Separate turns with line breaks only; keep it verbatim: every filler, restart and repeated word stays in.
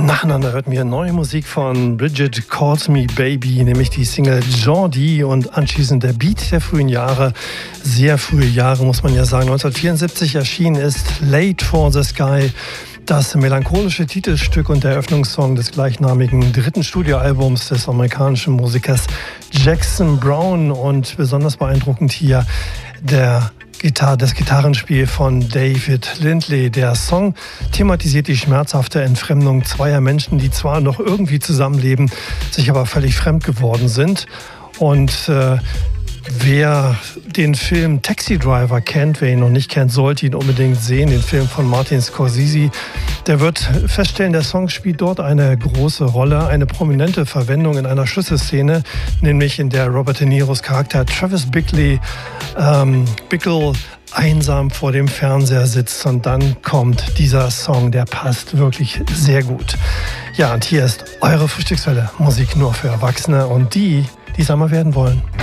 Nacheinander hörten wir neue Musik von Bridget Calls Me Baby, nämlich die Single Geordie und anschließend der Beat der frühen Jahre. Sehr frühe Jahre, muss man ja sagen. neunzehnhundertvierundsiebzig erschienen ist Late for the Sky, das melancholische Titelstück und der Eröffnungssong des gleichnamigen dritten Studioalbums des amerikanischen Musikers Jackson Browne. Und besonders beeindruckend hier der Gitar- das Gitarrenspiel von David Lindley. Der Song thematisiert die schmerzhafte Entfremdung zweier Menschen, die zwar noch irgendwie zusammenleben, sich aber völlig fremd geworden sind. Und äh, wer den Film Taxi Driver kennt, wer ihn noch nicht kennt, sollte ihn unbedingt sehen, den Film von Martin Scorsese. Der wird feststellen, der Song spielt dort eine große Rolle, eine prominente Verwendung in einer Schlüsselszene, nämlich in der Robert De Niros Charakter Travis Bickle, ähm, Bickle einsam vor dem Fernseher sitzt und dann kommt dieser Song, der passt wirklich sehr gut. Ja, und hier ist eure Frühstückswelle, Musik nur für Erwachsene und die, die es einmal werden wollen.